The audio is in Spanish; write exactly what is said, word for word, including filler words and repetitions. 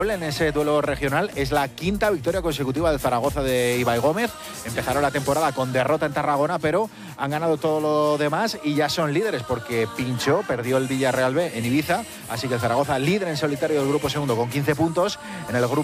en ese duelo regional. Es la quinta victoria consecutiva del Zaragoza de Ibai Gómez. Empezaron la temporada con derrota en Tarragona, pero han ganado todo lo demás y ya son líderes porque pinchó, perdió el Villarreal B en Ibiza. Así que el Zaragoza líder en solitario del grupo segundo con quince puntos. En el grupo